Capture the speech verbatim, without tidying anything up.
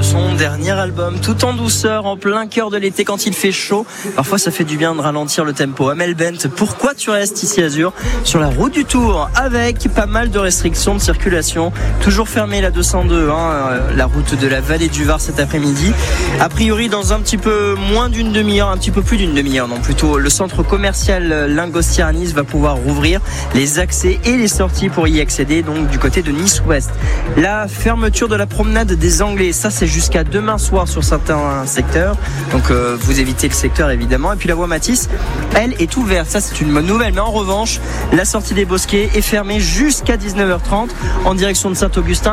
son dernier album, tout en douceur, en plein cœur de l'été quand il fait chaud. Parfois ça fait du bien de ralentir le tempo. Amel Bent, pourquoi tu restes ici Azur sur la route du Tour avec pas mal de restrictions de circulation, toujours fermée la deux cent deux, hein, la route de la vallée du Var cet après-midi. A priori dans un petit peu moins d'une demi-heure, un petit peu plus d'une demi-heure, non plutôt, le centre commercial Lingostière à Nice va pouvoir rouvrir les accès et les sorties pour y accéder, donc du côté de Nice-Ouest. La fermeture de la promenade des Anglais, ça c'est jusqu'à demain soir sur certains secteurs, donc euh, vous évitez le secteur évidemment. Et puis la voie Matisse, elle est ouverte, ça c'est une bonne nouvelle, mais en revanche la sortie des Bosquets est fermée jusqu'à dix-neuf heures trente en direction de Saint-Augustin.